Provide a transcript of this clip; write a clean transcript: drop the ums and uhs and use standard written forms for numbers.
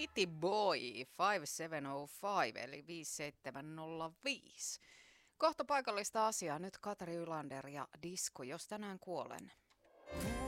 Pretty Boy 5705 eli 5705. Kohta paikallista asiaa. Nyt Katri Ylander ja Disko, jos tänään kuolen.